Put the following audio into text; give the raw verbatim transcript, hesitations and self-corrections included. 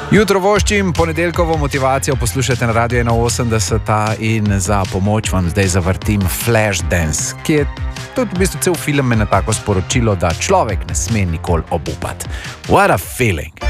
Jutro voščim, ponedeljkovo motivacijo poslušate na Radio ena osemdeset in za pomoč vam zdaj zavrtim Flashdance, ki je tudi v bistvu cel film na tako sporočilo, da človek ne sme nikoli obupati. What a feeling!